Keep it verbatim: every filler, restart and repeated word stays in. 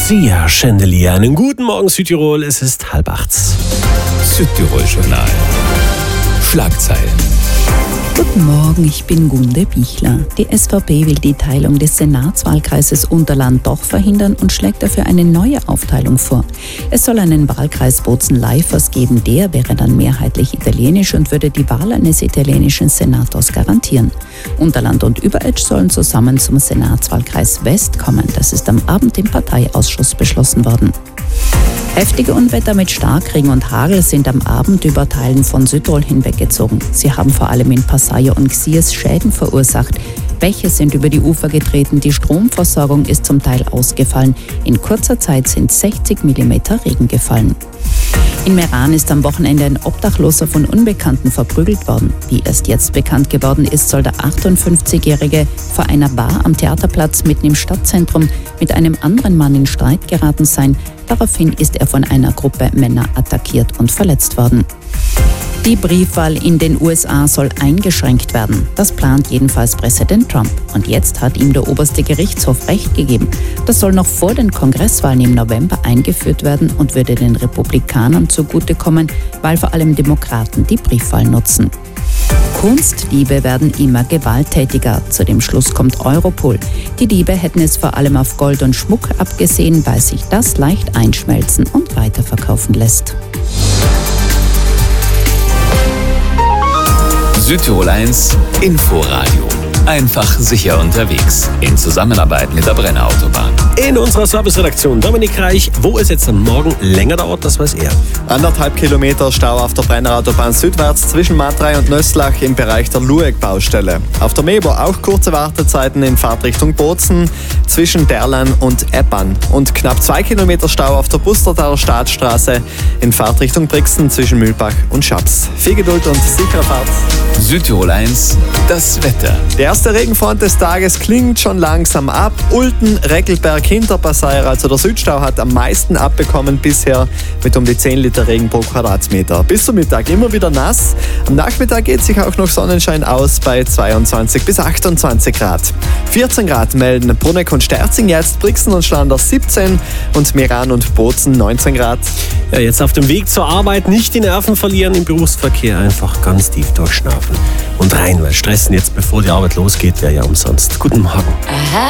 Sia Chandelier. Einen guten Morgen Südtirol, es ist halb acht. Südtirol-Journal. Schlagzeilen. Guten Morgen, ich bin Gunde Bichler. Die S V P will die Teilung des Senatswahlkreises Unterland doch verhindern und schlägt dafür eine neue Aufteilung vor. Es soll einen Wahlkreis Bozen-Leifers geben, der wäre dann mehrheitlich italienisch und würde die Wahl eines italienischen Senators garantieren. Unterland und Überetsch sollen zusammen zum Senatswahlkreis West kommen. Das ist am Abend im Parteiausschuss beschlossen worden. Heftige Unwetter mit Starkregen und Hagel sind am Abend über Teilen von Südtirol hinweggezogen. Sie haben vor allem in Passaia und Xies Schäden verursacht. Bäche sind über die Ufer getreten, die Stromversorgung ist zum Teil ausgefallen. In kurzer Zeit sind sechzig Millimeter Regen gefallen. In Meran ist am Wochenende ein Obdachloser von Unbekannten verprügelt worden. Wie erst jetzt bekannt geworden ist, soll der achtundfünfzigjährige vor einer Bar am Theaterplatz mitten im Stadtzentrum mit einem anderen Mann in Streit geraten sein. Daraufhin ist er von einer Gruppe Männer attackiert und verletzt worden. Die Briefwahl in den U S A soll eingeschränkt werden. Das plant jedenfalls Präsident Trump. Und jetzt hat ihm der oberste Gerichtshof Recht gegeben. Das soll noch vor den Kongresswahlen im November eingeführt werden und würde den Republikanern zugutekommen, weil vor allem Demokraten die Briefwahl nutzen. Kunstdiebe werden immer gewalttätiger. Zu dem Schluss kommt Europol. Die Diebe hätten es vor allem auf Gold und Schmuck abgesehen, weil sich das leicht einschmelzen und weiterverkaufen lässt. Südtirol eins Inforadio. Einfach sicher unterwegs. In Zusammenarbeit mit der Brenner Autobahn. In unserer Serviceredaktion Dominik Reich, wo es jetzt am Morgen länger dauert, das weiß er. Anderthalb Kilometer Stau auf der Brenner Autobahn südwärts zwischen Matrei und Nösslach im Bereich der Lueck-Baustelle. Auf der Mebo auch kurze Wartezeiten in Fahrtrichtung Bozen zwischen Derlan und Eppan. Und knapp zwei Kilometer Stau auf der Bustertaler Staatsstraße in Fahrtrichtung Brixen zwischen Mühlbach und Schaps. Viel Geduld und sichere Fahrt. Südtirol eins, das Wetter. Der erste Regenfront des Tages klingt schon langsam ab. Ulten, Reckelberg, Hinterpassair, also der Südstau, hat am meisten abbekommen bisher mit um die zehn Liter Regen pro Quadratmeter. Bis zum Mittag immer wieder nass. Am Nachmittag geht sich auch noch Sonnenschein aus bei zweiundzwanzig bis achtundzwanzig Grad. vierzehn Grad melden Bruneck und Sterzing, jetzt Brixen und Schlanders siebzehn und Meran und Bozen neunzehn Grad. Ja, jetzt auf dem Weg zur Arbeit nicht die Nerven verlieren, im Berufsverkehr einfach ganz tief durchschnaufen und rein, weil stressen jetzt, bevor die Arbeit losgeht, wäre ja umsonst. Guten Morgen.